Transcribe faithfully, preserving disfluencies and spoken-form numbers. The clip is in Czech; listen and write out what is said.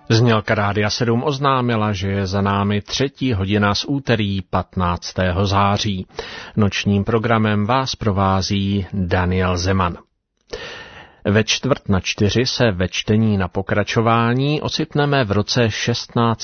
Znělka Rádia sedm oznámila, že je za námi třetí hodina z úterý patnáctého září. Nočním programem vás provází Daniel Zeman. Ve čtvrt na čtyři se ve čtení na pokračování ocitneme v roce šestnáct